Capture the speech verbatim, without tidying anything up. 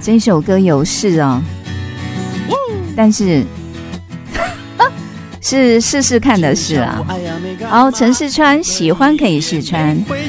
这首歌有事哦，但是是试试看的事啊。好，陈世川喜欢可以试穿。